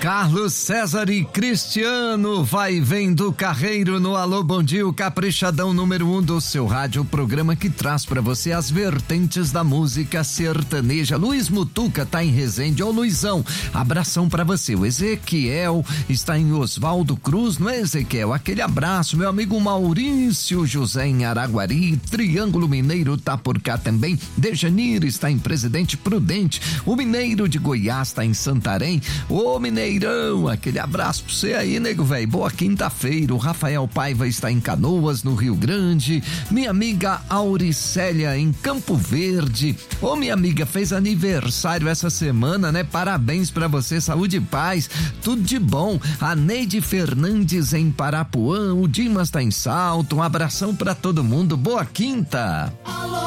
Carlos César e Cristiano, vai vendo Carreiro no Alô Bom Dia, o caprichadão número 1 do seu rádio, o programa que traz pra você as vertentes da música sertaneja. Luiz Mutuca tá em Resende. Ô Luizão, abração pra você. O Ezequiel está em Oswaldo Cruz, não é, Ezequiel? Aquele abraço. Meu amigo Maurício José em Araguari, Triângulo Mineiro tá por cá também. Dejanir está em Presidente Prudente. O Mineiro de Goiás tá em Santarém. Ô Mineirão, aquele abraço pra você aí, nego velho. Boa quinta-feira. O Rafael Paiva está em Canoas, no Rio Grande. Minha amiga Auricélia em Campo Verde. Ô minha amiga, fez aniversário essa semana, né? Parabéns pra você, saúde e paz, tudo de bom. A Neide Fernandes em Parapuã. O Dimas tá em Salto. Um abração pra todo mundo. Boa quinta.